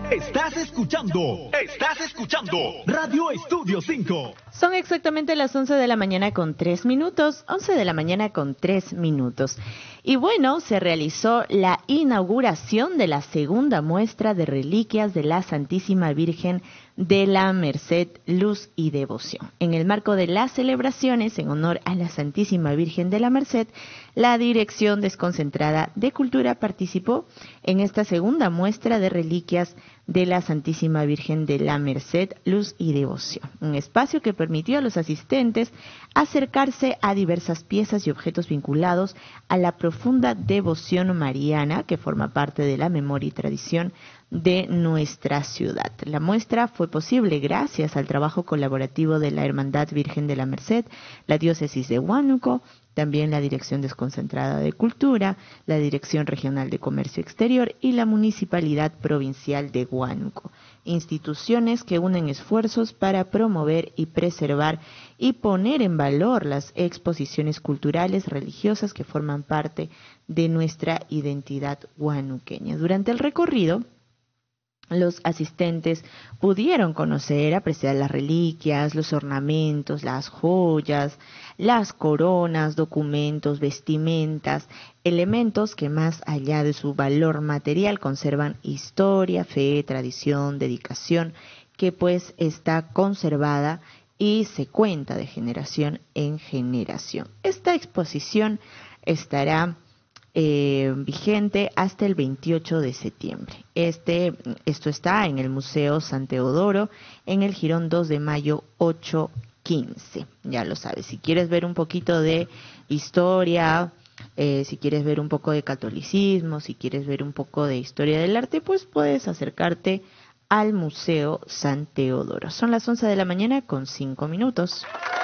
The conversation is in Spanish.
Estás escuchando Radio Estudio 5. Son exactamente las 11 de la mañana con 3 minutos, 11 de la mañana con 3 minutos. Y bueno, se realizó la inauguración de la segunda muestra de reliquias de la Santísima Virgen de la Merced, Luz y Devoción. En el marco de las celebraciones en honor a la Santísima Virgen de la Merced, la Dirección Desconcentrada de Cultura participó en esta segunda muestra de reliquias de la Santísima Virgen de la Merced, Luz y Devoción, un espacio que permitió a los asistentes acercarse a diversas piezas y objetos vinculados a la profunda devoción mariana que forma parte de la memoria y tradición de nuestra ciudad. La muestra fue posible gracias al trabajo colaborativo de la Hermandad Virgen de la Merced, la Diócesis de Huánuco, también la Dirección Desconcentrada de Cultura, la Dirección Regional de Comercio Exterior y la Municipalidad Provincial de Huánuco, instituciones que unen esfuerzos para promover y preservar y poner en valor las exposiciones culturales religiosas que forman parte de nuestra identidad huanuqueña. Durante el recorrido, los asistentes pudieron conocer, apreciar las reliquias, los ornamentos, las joyas, las coronas, documentos, vestimentas, elementos que más allá de su valor material conservan historia, fe, tradición, dedicación, que pues está conservada y se cuenta de generación en generación. Esta exposición estará vigente hasta el 28 de septiembre. Esto está en el Museo San Teodoro, en el Jirón 2 de Mayo 815. Ya lo sabes, si quieres ver un poquito de historia, si quieres ver un poco de catolicismo, si quieres ver un poco de historia del arte, pues puedes acercarte al Museo San Teodoro. Son las 11 de la mañana con 5 minutos.